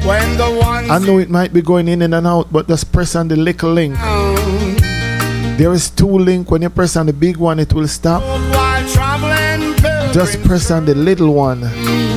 I know it might be going in and out, but just press on the little link. There is 2 links. When you press on the big one, it will stop. Just press on the little one.